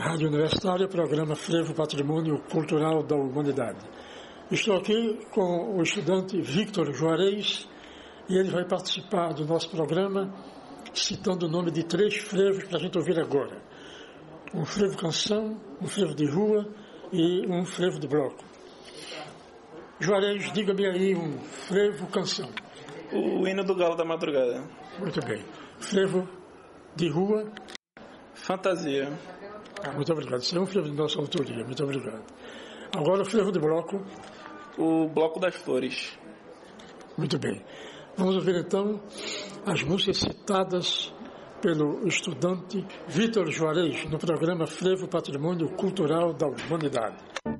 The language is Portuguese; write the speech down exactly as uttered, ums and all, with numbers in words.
Rádio Universitária, programa Frevo Patrimônio Cultural da Humanidade. Estou aqui com o estudante Victor Juarez e ele vai participar do nosso programa citando o nome de três frevos para a gente ouvir agora. Um frevo canção, um frevo de rua e um frevo de bloco. Juarez, diga-me aí um frevo canção. O hino do Galo da Madrugada. Muito bem. Frevo de rua. Fantasia. Ah, muito obrigado. Isso é um frevo de nossa autoria. Muito obrigado. Agora o frevo de bloco. O Bloco das Flores. Muito bem. Vamos ouvir então as músicas citadas pelo estudante Victor Juarez no programa Frevo Patrimônio Cultural da Humanidade.